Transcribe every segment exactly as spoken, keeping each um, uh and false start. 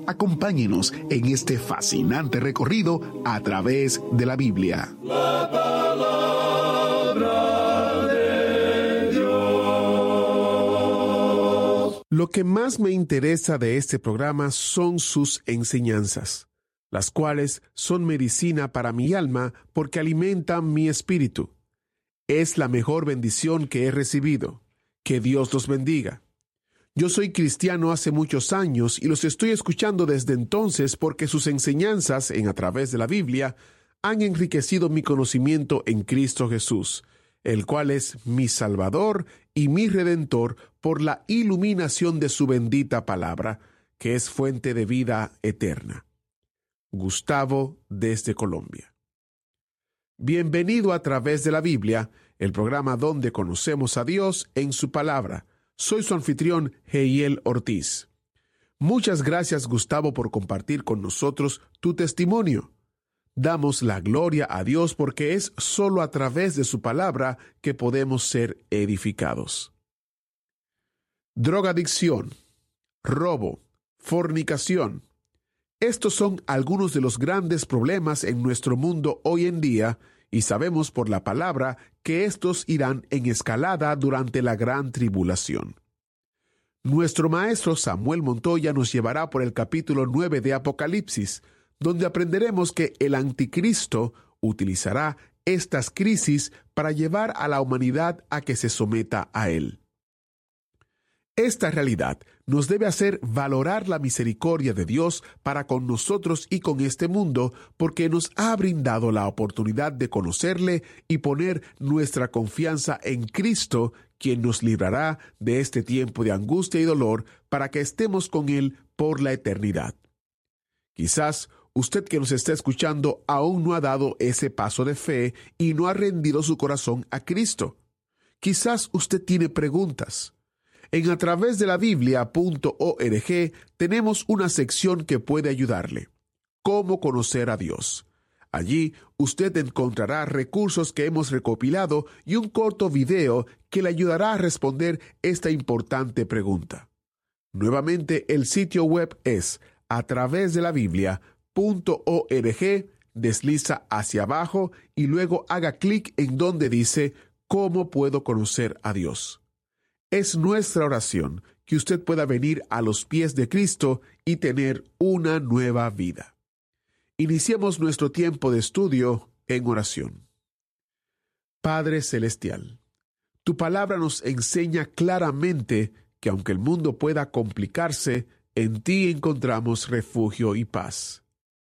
Acompáñenos en este fascinante recorrido a través de la Biblia. La palabra de Dios. Lo que más me interesa de este programa son sus enseñanzas, las cuales son medicina para mi alma porque alimentan mi espíritu. Es la mejor bendición que he recibido. Que Dios los bendiga. Yo soy cristiano hace muchos años y los estoy escuchando desde entonces porque sus enseñanzas en a través de la Biblia han enriquecido mi conocimiento en Cristo Jesús, el cual es mi Salvador y mi Redentor por la iluminación de su bendita palabra, que es fuente de vida eterna. Gustavo, desde Colombia. Bienvenido a través de la Biblia, el programa donde conocemos a Dios en su palabra. Soy su anfitrión, Heiel Ortiz. Muchas gracias, Gustavo, por compartir con nosotros tu testimonio. Damos la gloria a Dios porque es solo a través de su palabra que podemos ser edificados. Drogadicción, robo, fornicación. Estos son algunos de los grandes problemas en nuestro mundo hoy en día, y sabemos por la palabra que estos irán en escalada durante la gran tribulación. Nuestro maestro Samuel Montoya nos llevará por el capítulo nueve de Apocalipsis, donde aprenderemos que el anticristo utilizará estas crisis para llevar a la humanidad a que se someta a él. Esta realidad nos debe hacer valorar la misericordia de Dios para con nosotros y con este mundo, porque nos ha brindado la oportunidad de conocerle y poner nuestra confianza en Cristo, quien nos librará de este tiempo de angustia y dolor para que estemos con Él por la eternidad. Quizás usted que nos está escuchando aún no ha dado ese paso de fe y no ha rendido su corazón a Cristo. Quizás usted tiene preguntas. En a través de la Biblia punto org tenemos una sección que puede ayudarle. ¿Cómo conocer a Dios? Allí usted encontrará recursos que hemos recopilado y un corto video que le ayudará a responder esta importante pregunta. Nuevamente, el sitio web es a través de la Biblia punto org, desliza hacia abajo y luego haga clic en donde dice ¿Cómo puedo conocer a Dios? Es nuestra oración que usted pueda venir a los pies de Cristo y tener una nueva vida. Iniciemos nuestro tiempo de estudio en oración. Padre Celestial, tu palabra nos enseña claramente que aunque el mundo pueda complicarse, en ti encontramos refugio y paz.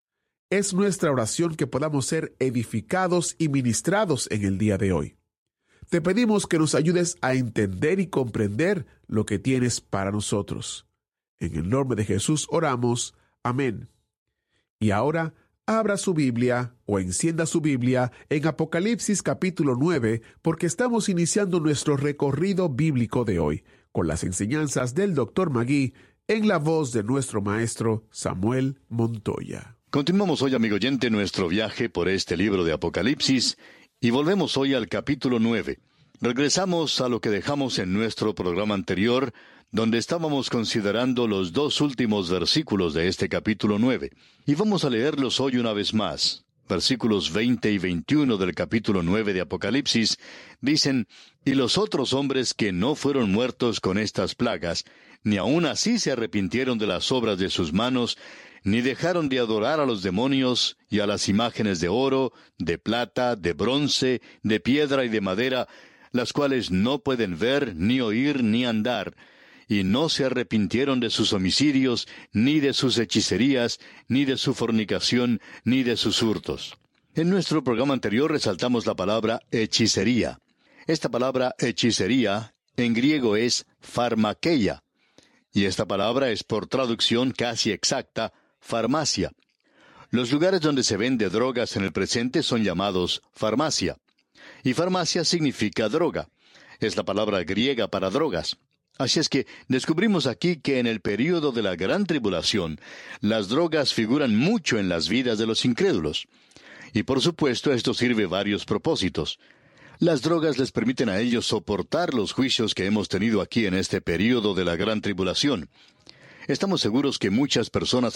Es nuestra oración que podamos ser edificados y ministrados en el día de hoy. Te pedimos que nos ayudes a entender y comprender lo que tienes para nosotros. En el nombre de Jesús oramos. Amén. Y ahora, abra su Biblia o encienda su Biblia en Apocalipsis capítulo nueve, porque estamos iniciando nuestro recorrido bíblico de hoy, con las enseñanzas del doctor Magui, en la voz de nuestro maestro Samuel Montoya. Continuamos hoy, amigo oyente, nuestro viaje por este libro de Apocalipsis, y volvemos hoy al capítulo nueve. Regresamos a lo que dejamos en nuestro programa anterior, donde estábamos considerando los dos últimos versículos de este capítulo nueve. Y vamos a leerlos hoy una vez más. Versículos veinte y veintiuno del capítulo nueve de Apocalipsis dicen: «Y los otros hombres que no fueron muertos con estas plagas, ni aun así se arrepintieron de las obras de sus manos, ni dejaron de adorar a los demonios y a las imágenes de oro, de plata, de bronce, de piedra y de madera, las cuales no pueden ver, ni oír, ni andar, y no se arrepintieron de sus homicidios, ni de sus hechicerías, ni de su fornicación, ni de sus hurtos». En nuestro programa anterior resaltamos la palabra hechicería. Esta palabra hechicería en griego es pharmakeia, y esta palabra es por traducción casi exacta farmacia. Los lugares donde se vende drogas en el presente son llamados farmacia. Y farmacia significa droga. Es la palabra griega para drogas. Así es que descubrimos aquí que en el período de la gran tribulación, las drogas figuran mucho en las vidas de los incrédulos. Y por supuesto esto sirve varios propósitos. Las drogas les permiten a ellos soportar los juicios que hemos tenido aquí en este período de la gran tribulación. Estamos seguros que muchas personas